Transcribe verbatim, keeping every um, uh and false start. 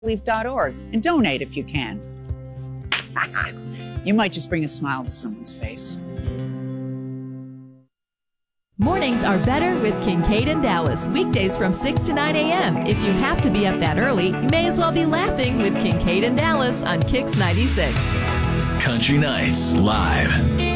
leaf dot org and donate if you can. You might just bring a smile to someone's face. Mornings are better with Kincaid and Dallas, weekdays from six to nine a.m. If you have to be up that early, you may as well be laughing with Kincaid and Dallas on Kix ninety-six. Country Nights Live.